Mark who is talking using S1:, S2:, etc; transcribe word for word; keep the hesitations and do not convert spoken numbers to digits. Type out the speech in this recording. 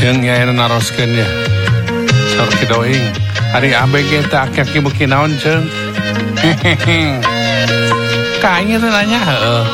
S1: Jeung nya naroskeun ya. Sor kidoing. Hari A B G teh akeh ki beuki naon, Ceung? Ka aing teh nanya heueuh.